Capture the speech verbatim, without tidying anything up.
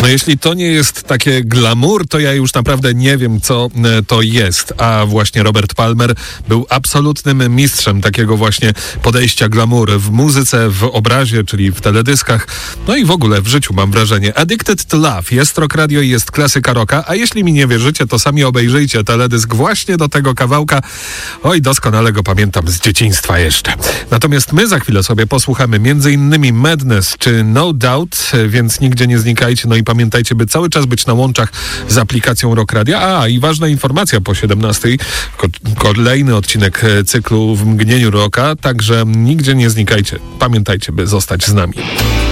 No jeśli to nie jest takie glamour, to ja już naprawdę nie wiem, co to jest. A właśnie Robert Palmer był absolutnym mistrzem takiego właśnie podejścia glamour w muzyce, w obrazie, czyli w teledyskach, no i w ogóle w życiu, mam wrażenie. Addicted to Love jest Rock Radio i jest klasyka rocka, a jeśli mi nie wierzycie, to sami obejrzyjcie teledysk właśnie do tego kawałka. Oj, doskonale go pamiętam z dzieciństwa jeszcze. Natomiast my za chwilę sobie posłuchamy między innymi Madness czy No Doubt, więc nigdzie nie znikajcie, no i pamiętajcie, by cały czas być na łączach z aplikacją Rock Radio. A, i ważna informacja po siedemnastej, kolejny odcinek cyklu W mgnieniu rocka, także nigdzie nie znikajcie. Pamiętajcie, by zostać z nami.